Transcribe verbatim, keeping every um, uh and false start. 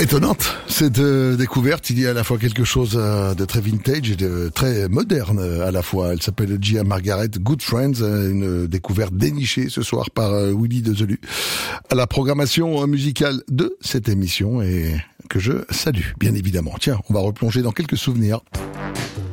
Étonnante cette euh, découverte. Il y a à la fois quelque chose euh, de très vintage et de très moderne euh, à la fois. Elle s'appelle Gia Margaret, Good Friends, euh, une découverte dénichée ce soir par euh, Willy Dezelu à la programmation musicale de cette émission et que je salue bien évidemment. Tiens, on va replonger dans quelques souvenirs.